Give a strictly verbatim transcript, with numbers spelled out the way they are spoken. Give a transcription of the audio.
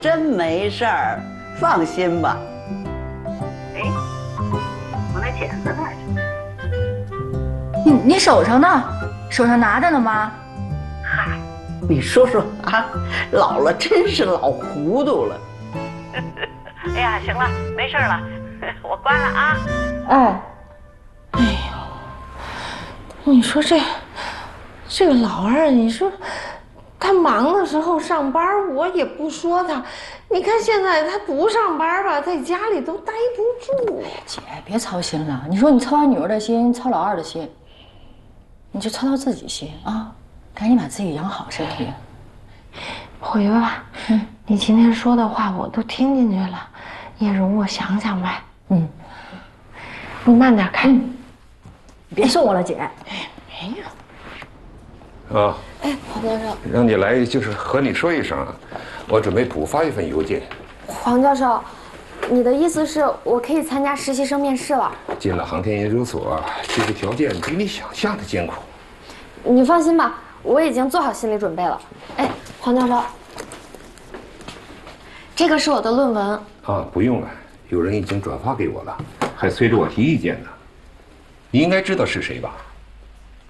真没事儿，放心吧。 哎，我那剪子呢？ 你你手上呢？手上拿着呢吗？ 嗨， 你说说啊，老了真是老糊涂了。 哎呀，行了，没事了，我关了啊。 哎， 哎呦，你说这这个老二，你说他忙的时候上班，我也不说他。你看现在他不上班吧，在家里都待不住。 姐别操心了，你说你操完女儿的心，操老二的心，你就操操自己心啊，赶紧把自己养好身体。 回吧，嗯，你今天说的话我都听进去了，叶蓉，我想想呗。 嗯， 你慢点开， 嗯，你别送我了，姐。 哎，没有。 啊， 哎，黄教授， 让你来就是和你说一声啊，我准备补发一份邮件。 黄教授，你的意思是我可以参加实习生面试了？ 进了航天研究所，这个条件比你想象的艰苦。 你放心吧，我已经做好心理准备了。哎，黄教授，这个是我的论文。 啊，不用了，有人已经转发给我了，还催着我提意见呢。你应该知道是谁吧？